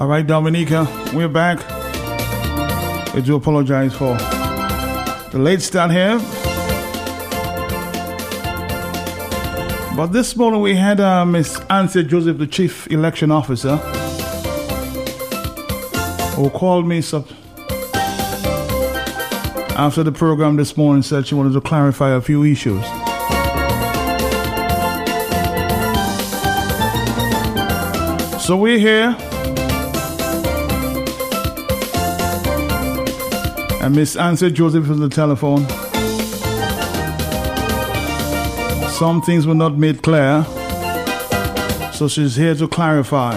All right, Dominica, we're back. I do apologize for the late start here. But this morning we had Miss Anthea Joseph, the Chief Election Officer, who called me after the program this morning, said she wanted to clarify a few issues. So we're here. And Miss Anthea Joseph is on the telephone. Some things were not made clear, so she's here to clarify.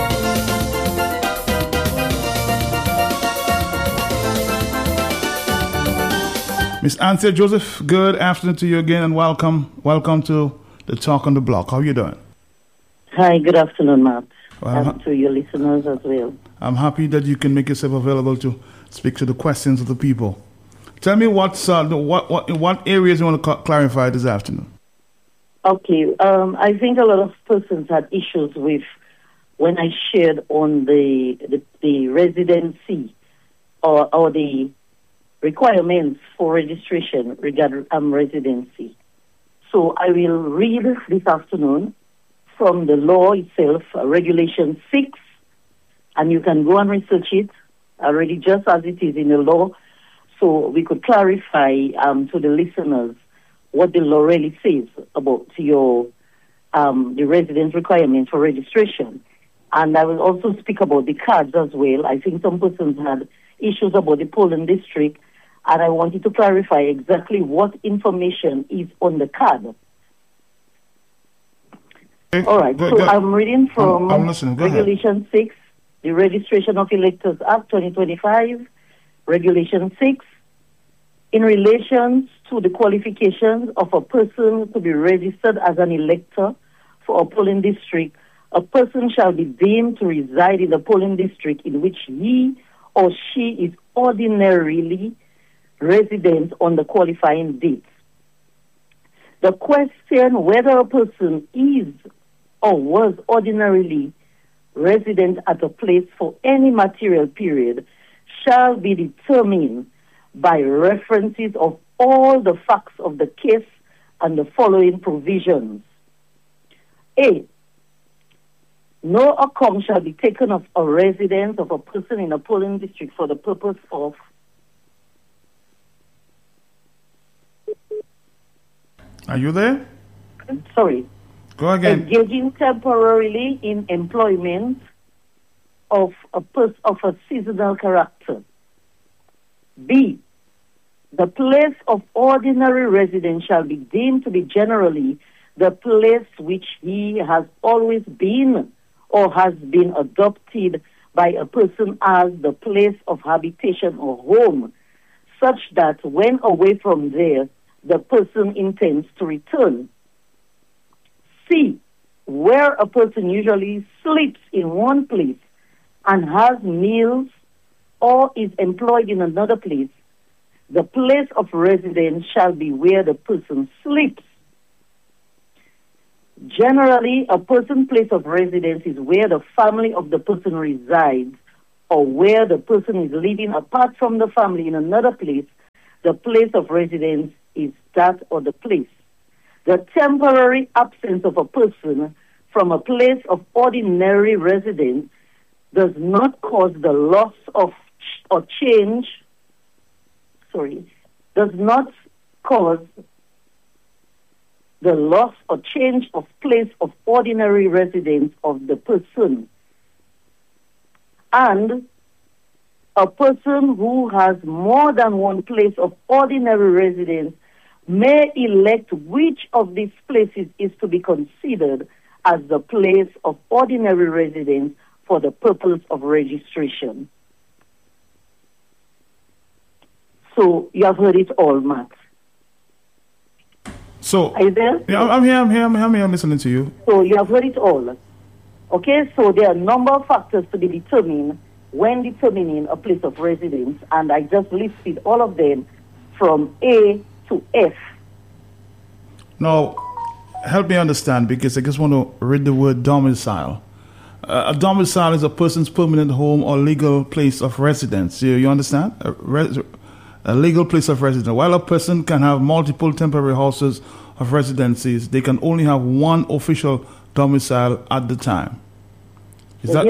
Miss Anthea Joseph, good afternoon to you again, and welcome to the Talk on the Block. How are you doing? Hi, good afternoon, Matt. And to your listeners as well. I'm happy that you can make yourself available to speak to the questions of the people. Tell me what areas you want to clarify this afternoon. Okay, I think a lot of persons had issues with when I shared on the residency or the requirements for registration regarding residency. So I will read this afternoon from the law itself, Regulation 6, and you can go and research it already just as it is in the law, so we could clarify to the listeners what the law really says about your the residence requirements for registration. And I will also speak about the cards as well. I think some persons had issues about the polling district, and I wanted to clarify exactly what information is on the card. Okay. All right, so I'm reading from I'm listening. Go Regulation 6, the Registration of Electors Act 2025, Regulation 6, in relation to the qualifications of a person to be registered as an elector for a polling district, a person shall be deemed to reside in the polling district in which he or she is ordinarily resident on the qualifying date. The question whether a person is or was ordinarily resident at a place for any material period shall be determined by references of all the facts of the case and the following provisions. A. No account shall be taken of a residence of a person in a polling district for the purpose of Are you there? Sorry. Go again. Engaging temporarily in employment of a seasonal character. B. The place of ordinary residence shall be deemed to be generally the place which he has always been or has been adopted by a person as the place of habitation or home, such that when away from there, the person intends to return. C. Where a person usually sleeps in one place and has meals or is employed in another place, the place of residence shall be where the person sleeps. Generally, a person's place of residence is where the family of the person resides or where the person is living apart from the family in another place. The place of residence is that or the place. The temporary absence of a person from a place of ordinary residence does not cause the loss of or change, does not cause the loss or change of place of ordinary residence of the person. And a person who has more than one place of ordinary residence may elect which of these places is to be considered as the place of ordinary residence for the purpose of registration. So you have heard it all, Matt. So are you there? Yeah, I'm here. I'm listening to you. So you have heard it all. Okay, so there are a number of factors to be determined when determining a place of residence, and I just listed all of them from A to F. Now, help me understand, because I just want to read the word domicile. A domicile is a person's permanent home or legal place of residence. You understand? A legal place of residence. While a person can have multiple temporary houses of residencies, they can only have one official domicile at the time. No,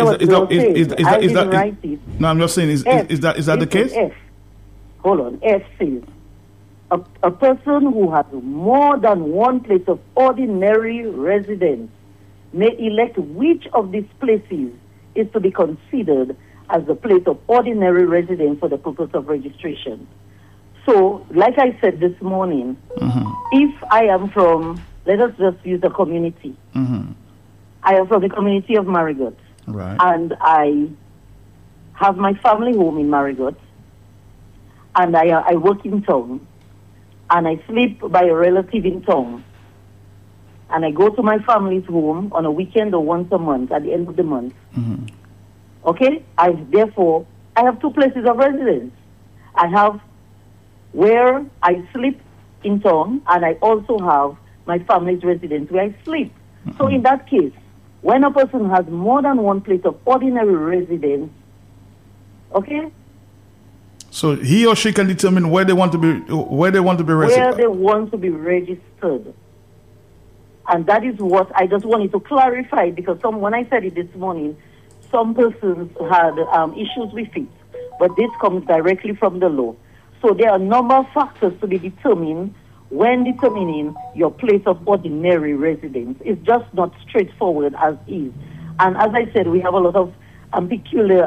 I'm just saying, is that the case? F. Hold on. F says a person who has more than one place of ordinary residence may elect which of these places is to be considered as the place of ordinary residence for the purpose of registration. So, like I said this morning, if I am from, let us just use the community. I am from the community of Marigot. Right. And I have my family home in Marigot. And I work in town. And I sleep by a relative in town. And I go to my family's home on a weekend or once a month at the end of the month. Okay? Therefore, I have two places of residence. I have where I sleep in town, and I also have my family's residence where I sleep. So in that case, when a person has more than one place of ordinary residence, okay? So he or she can determine where they want to be registered. Where they want to be registered. And that is what I just wanted to clarify, because when I said it this morning, some persons had issues with it, but this comes directly from the law. So there are a number of factors to be determined when determining your place of ordinary residence. It's just not straightforward as is. And as I said, we have a lot of peculiar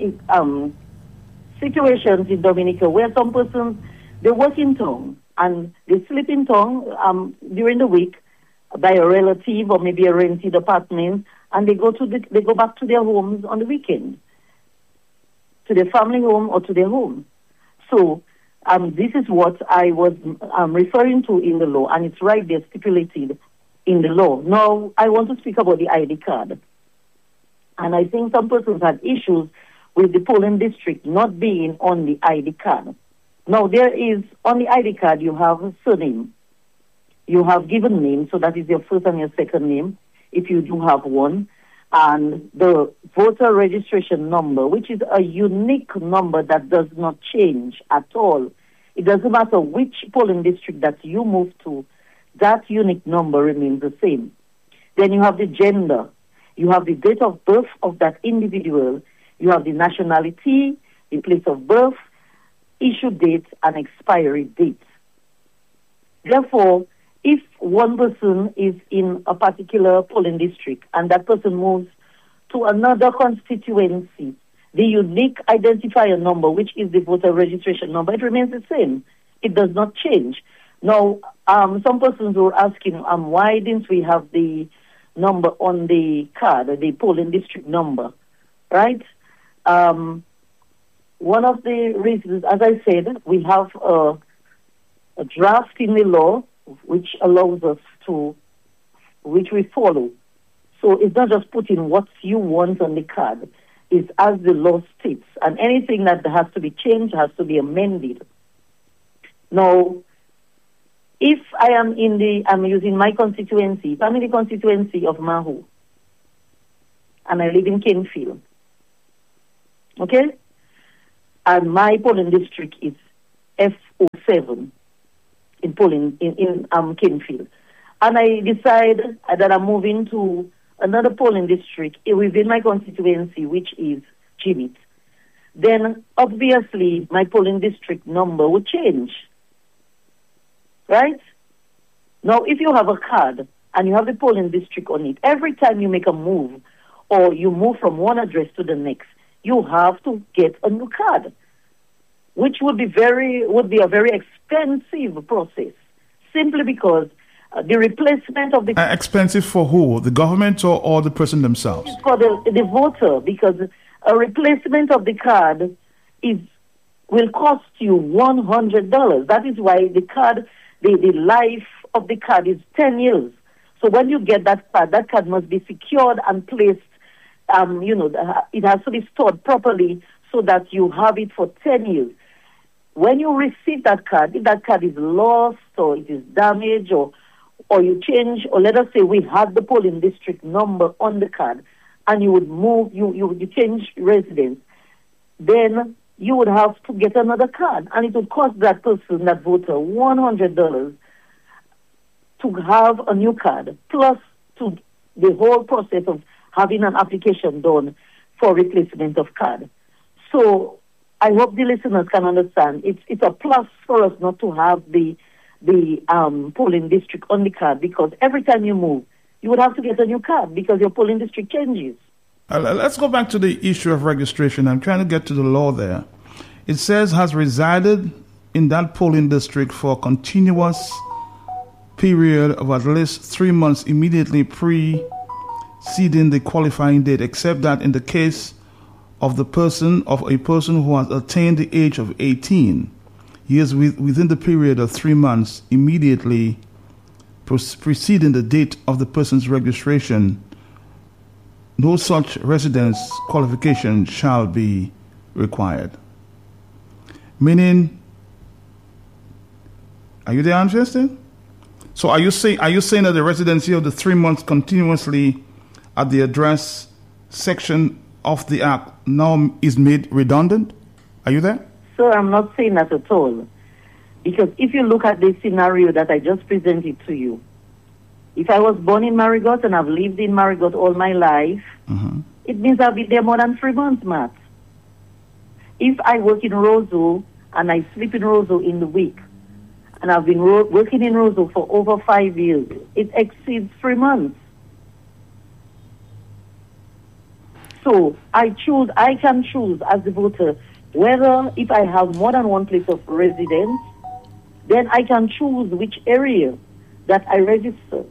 situations in Dominica where some persons, they work in town and they sleep in town during the week by a relative or maybe a rented apartment, and they go back to their homes on the weekend, to their family home or to their home. So this is what I was referring to in the law, and it's right there stipulated in the law. Now, I want to speak about the ID card. And I think some persons had issues with the polling district not being on the ID card. Now, there is, on the ID card, you have a surname. You have given name, so that is your first and your second name, if you do have one. And the voter registration number, which is a unique number that does not change at all. It doesn't matter which polling district that you move to, that unique number remains the same. Then you have the gender. You have the date of birth of that individual. You have the nationality, the place of birth, issue date, and expiry date. Therefore, if one person is in a particular polling district and that person moves to another constituency, the unique identifier number, which is the voter registration number, it remains the same. It does not change. Now, some persons were asking, why didn't we have the number on the card, the polling district number, right? One of the reasons, as I said, we have a draft in the law which allows us to, which we follow. So it's not just putting what you want on the card. It's as the law states. And anything that has to be changed has to be amended. Now, if I'm using my constituency, if I'm in the constituency of Mahu, and I live in Kenfield, okay? And my polling district is F07 in Kenfield. And I decide that I'm moving to another polling district within my constituency, which is Jimit. Then, obviously, my polling district number will change. Right? Now, if you have a card and you have the polling district on it, every time you make a move or you move from one address to the next, you have to get a new card, which would be a very expensive process, simply because the replacement of the... expensive for who? The government or the person themselves? For the voter, because a replacement of the card will cost you $100. That is why the card, the life of the card is 10 years. So when you get that card must be secured and placed, it has to be stored properly so that you have it for 10 years. When you receive that card, if that card is lost or it is damaged or you change, or let us say we had the polling district number on the card and you would move, you change residence, then you would have to get another card, and it would cost that person, that voter, $100 to have a new card, plus to the whole process of having an application done for replacement of card. So I hope the listeners can understand. It's a plus for us not to have the polling district on the card, because every time you move, you would have to get a new card because your polling district changes. Let's go back to the issue of registration. I'm trying to get to the law there. It says has resided in that polling district for a continuous period of at least 3 months immediately preceding the qualifying date, except that in the case of a person who has attained the age of 18, he is within the period of 3 months immediately preceding the date of the person's registration. No such residence qualification shall be required. Meaning, are you there, interested? So are you saying that the residency of the 3 months continuously at the address section of the Act now is made redundant? Are you there? Sir, I'm not saying that at all. Because if you look at the scenario that I just presented to you, if I was born in Marigot and I've lived in Marigot all my life, it means I'll be there more than 3 months, Matt. If I work in Roseau and I sleep in Roseau in the week, and I've been working in Roseau for over 5 years, it exceeds 3 months. So I can choose as the voter whether if I have more than one place of residence, then I can choose which area that I register.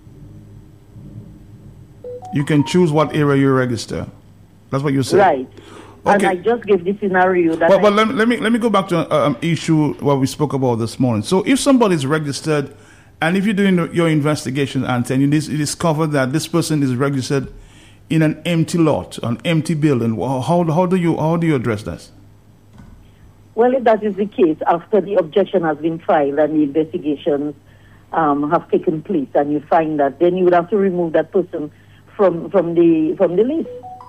You can choose what area you register. That's what you said. Right. Okay. And I just gave the scenario that. Well, let me go back to an issue what we spoke about this morning. So, if somebody is registered, and if you're doing your investigation, and you discover that this person is registered in an empty lot, an empty building, how do you address that? Well, if that is the case, after the objection has been filed and the investigations have taken place, and you find that, then you would have to remove that person from the list.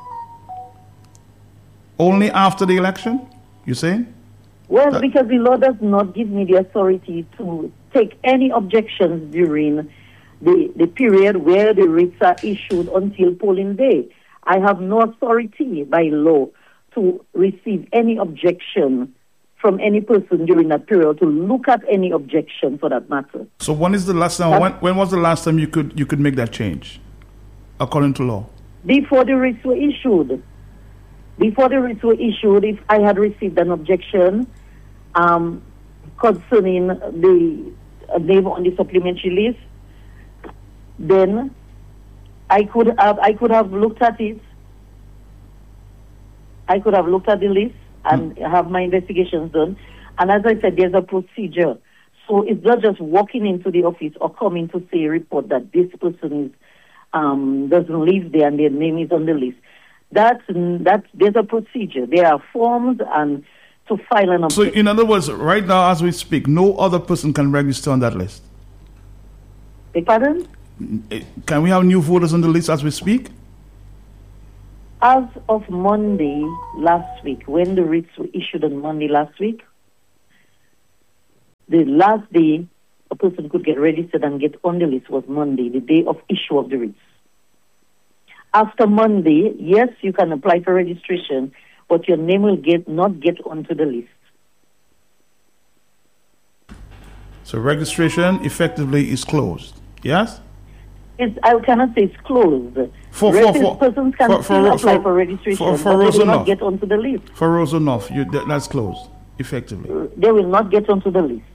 Only after the election, you saying? Well, because the law does not give me the authority to take any objections during the period where the writs are issued until polling day. I have no authority by law to receive any objection from any person during that period, to look at any objection for that matter. So when is the last time? When was the last time you could make that change, according to law? Before the writs were issued. Before the writs were issued, if I had received an objection concerning the name on the supplementary list, then I could have looked at it. I could have looked at the list and have my investigations done. And as I said, there's a procedure. So it's not just walking into the office or coming to say a report that this person is doesn't live there and their name is on the list. That's there's a procedure. There are forms and to file an objection. So in other words, right now as we speak, no other person can register on that list. Pardon? Can we have new voters on the list as we speak? As of Monday last week, when the writs were issued on Monday last week, the last day a person could get registered and get on the list was Monday, the day of issue of the writs. After Monday, yes, you can apply for registration, but your name will not get onto the list. So registration effectively is closed, yes? I cannot say it's closed. Persons can still apply for registration, but they will not get onto the list. For Roseau North, that's closed, effectively. They will not get onto the list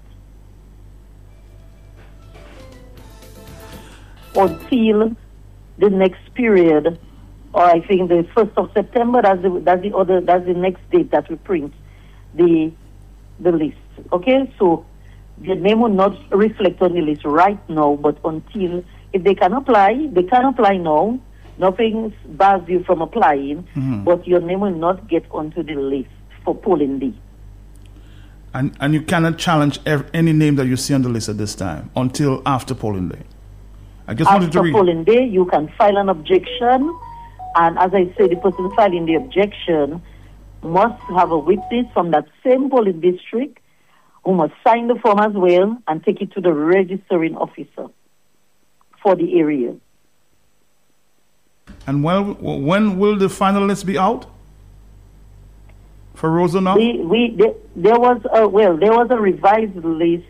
until the next period, or I think the 1st of September. That's the next date that we print the list. Okay, so the name will not reflect on the list right now, but until, if they can apply now. Nothing bars you from applying, but your name will not get onto the list for polling day. And you cannot challenge any name that you see on the list at this time until after polling day. I just wanted to read. After polling day, you can file an objection And as I say, the person filing the objection must have a witness from that same polling district who must sign the form as well and take it to the registering officer for the area. And when will the final list be out for Rosenau? There was a revised list.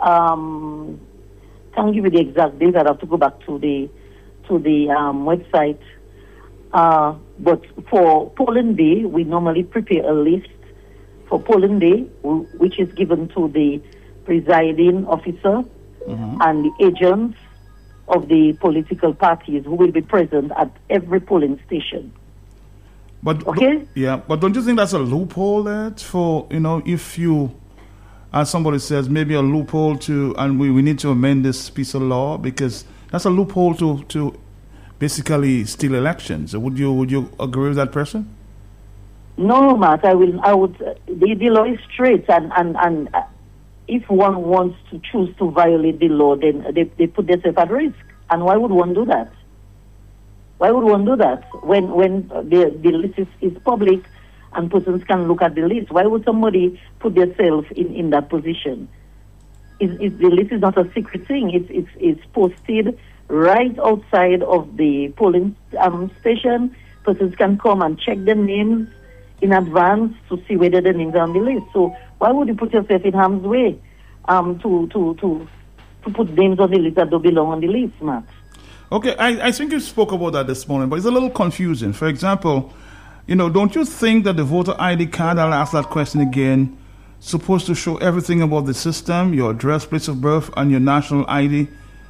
Can't give you the exact date. I'd have to go back to the website. But for polling day, we normally prepare a list for polling day, which is given to the presiding officer and the agents of the political parties who will be present at every polling station. But okay? But don't you think that's a loophole that for, if you, as somebody says, maybe a loophole and we need to amend this piece of law because that's a loophole to basically steal elections. Would you agree with that person? No, Matt. The law is straight, and if one wants to choose to violate the law, then they put themselves at risk. And why would one do that? Why would one do that when the list is public and persons can look at the list? Why would somebody put themselves in that position? The list is not a secret thing. It's posted right outside of the polling station. Persons can come and check their names in advance to see whether the names are on the list. So why would you put yourself in harm's way to put names on the list that don't belong on the list, Matt? Okay, I think you spoke about that this morning, but it's a little confusing. For example, don't you think that the voter ID card, I'll ask that question again, supposed to show everything about the system, your address, place of birth, and your national ID,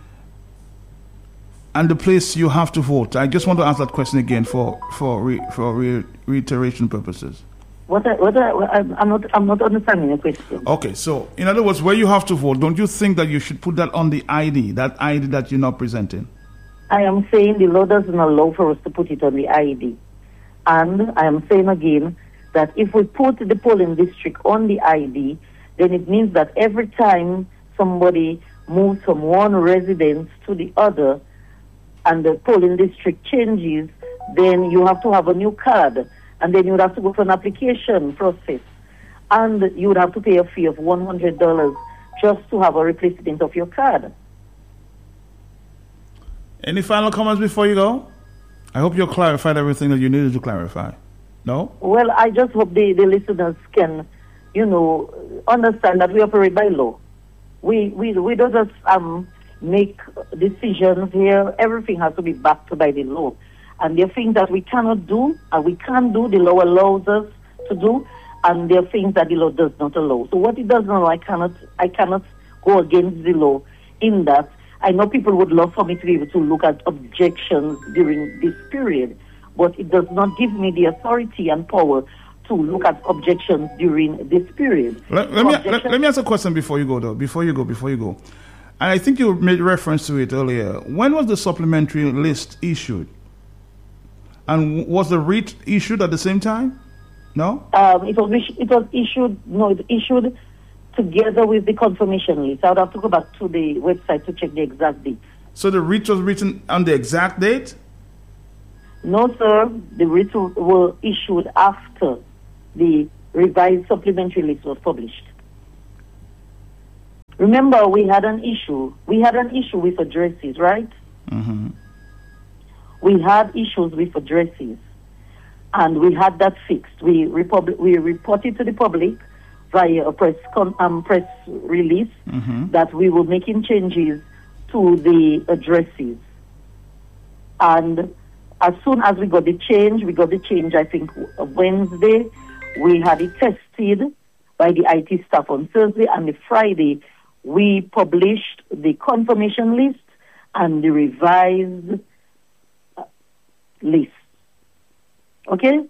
and the place you have to vote? I just want to ask that question again for reiteration purposes. I'm not understanding the question. Okay, so in other words, where you have to vote, don't you think that you should put that on the ID, that ID that you're not presenting? I am saying the law doesn't allow for us to put it on the ID. And I am saying again that if we put the polling district on the ID, then it means that every time somebody moves from one residence to the other and the polling district changes, then you have to have a new card. And then you would have to go for an application process. And you would have to pay a fee of $100 just to have a replacement of your card. Any final comments before you go? I hope you clarified everything that you needed to clarify. No? Well, I just hope the listeners can, understand that we operate by law. We don't just make decisions here. Everything has to be backed by the law. And there are things that we cannot do, and we can't do, the law allows us to do, and there are things that the law does not allow. So what it does not allow, I cannot go against the law in that. I know people would love for me to be able to look at objections during this period, but it does not give me the authority and power to look at objections during this period. Let me ask a question before you go, though. Before you go. And I think you made reference to it earlier. When was the supplementary list issued? And was the writ issued at the same time? No? It was issued together with the confirmation list. I would have to go back to the website to check the exact date. So the writ was written on the exact date? No, sir. The writ were issued after the revised supplementary list was published. Remember, we had an issue. We had an issue with addresses, right? Mm-hmm. We had issues with addresses, and we had that fixed. We reported to the public via a press release that we were making changes to the addresses. And as soon as we got the change, I think Wednesday, we had it tested by the IT staff on Thursday, and the Friday, we published the confirmation list and the revised list. Okay?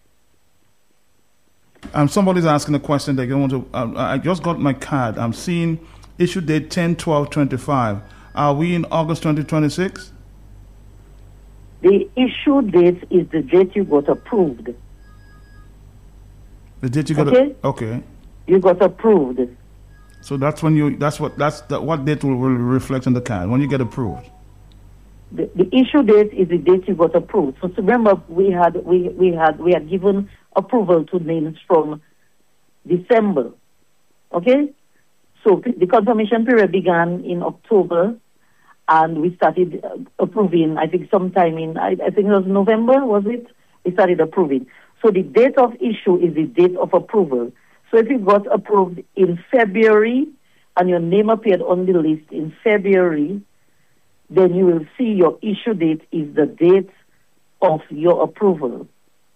Somebody's asking a question. They want to. I just got my card. I'm seeing issue date 10/12/25. Are we in August 2026? The issue date is the date you got approved. The date you got. Okay. You got approved. So that's when you. What date will reflect on the card when you get approved. the issue date is the date you got approved. So remember, we had given approval to names from December. Okay, so the confirmation period began in October, and we started approving. I think sometime in I think it was November, was it? We started approving. So the date of issue is the date of approval. So if you got approved in February and your name appeared on the list in February, then you will see your issue date is the date of your approval.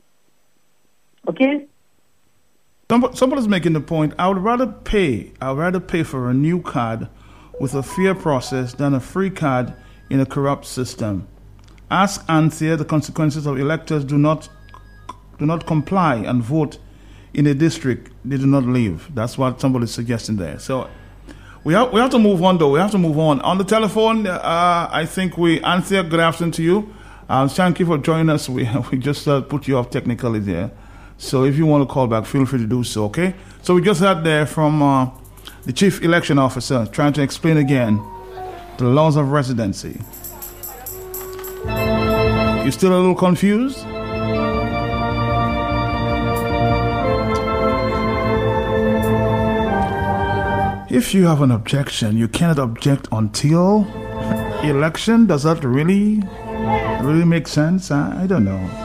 Okay? Somebody's making the point, I would rather pay for a new card with a fair process than a free card in a corrupt system. Ask ANSEA the consequences of electors do not comply and vote in a district they do not live. That's what somebody's suggesting there. So we have to move on, though. We have to move on. On the telephone, I think ANSEA, good afternoon to you. Thank you for joining us. We just put you off technically there. So if you want to call back, feel free to do so, okay? So we just heard there from the Chief Election Officer trying to explain again the laws of residency. You still a little confused? If you have an objection, you cannot object until election. Does that really make sense? I don't know.